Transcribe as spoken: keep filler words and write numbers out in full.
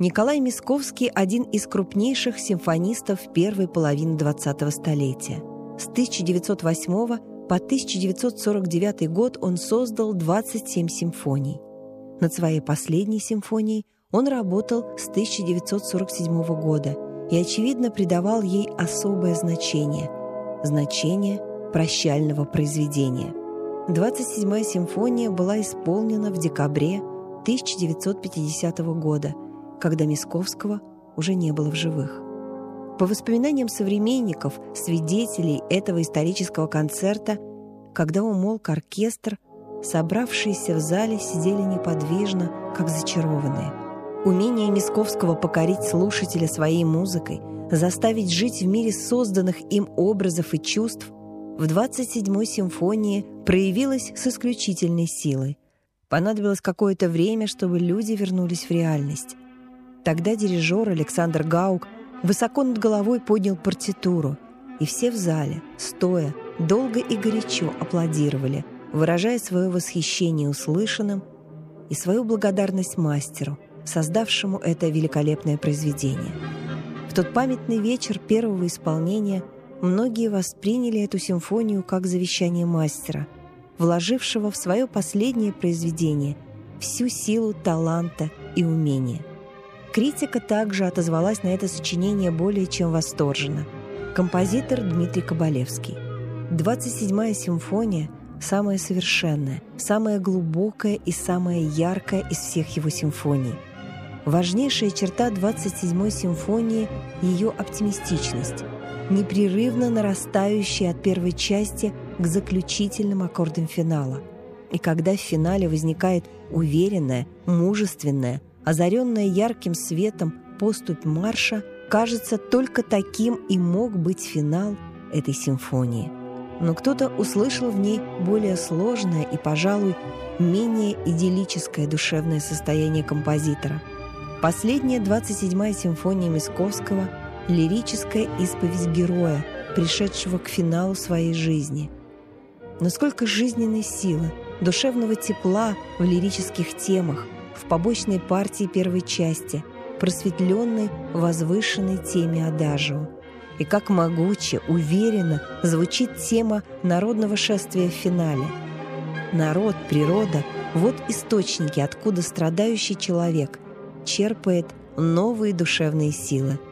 Николай Мисковский – один из крупнейших симфонистов первой половины двадцатого столетия. С тысяча девятьсот восьмого по тысяча девятьсот сорок девятый год он создал двадцать семь симфоний. Над своей последней симфонией он работал с тысяча девятьсот сорок седьмого года и, очевидно, придавал ей особое значение – значение прощального произведения. двадцать седьмая симфония была исполнена в декабре тысяча девятьсот пятидесятого года, когда Мисковского уже не было в живых. По воспоминаниям современников, свидетелей этого исторического концерта, когда умолк оркестр, собравшиеся в зале сидели неподвижно, как зачарованные. Умение Мисковского покорить слушателя своей музыкой, заставить жить в мире созданных им образов и чувств в двадцать седьмой симфонии проявилось с исключительной силой. Понадобилось какое-то время, чтобы люди вернулись в реальность. Тогда дирижер Александр Гаук высоко над головой поднял партитуру, и все в зале, стоя, долго и горячо аплодировали, выражая свое восхищение услышанным и свою благодарность мастеру, создавшему это великолепное произведение. В тот памятный вечер первого исполнения многие восприняли эту симфонию как завещание мастера, вложившего в свое последнее произведение всю силу таланта и умения. Критика также отозвалась на это сочинение более чем восторженно. Композитор Дмитрий Кабалевский. двадцать седьмая симфония – самая совершенная, самая глубокая и самая яркая из всех его симфоний. Важнейшая черта двадцать седьмой симфонии – ее оптимистичность, непрерывно нарастающая от первой части к заключительным аккордам финала. И когда в финале возникает уверенная, мужественная, озаренная ярким светом поступь марша, кажется, только таким и мог быть финал этой симфонии. Но кто-то услышал в ней более сложное и, пожалуй, менее идиллическое душевное состояние композитора. Последняя двадцать седьмая симфония Мисковского – лирическая исповедь героя, пришедшего к финалу своей жизни. Но сколько жизненной силы, душевного тепла в лирических темах, в побочной партии первой части, просветленной, возвышенной теме адажио. И как могуче, уверенно звучит тема народного шествия в финале. Народ, природа – вот источники, откуда страдающий человек черпает новые душевные силы.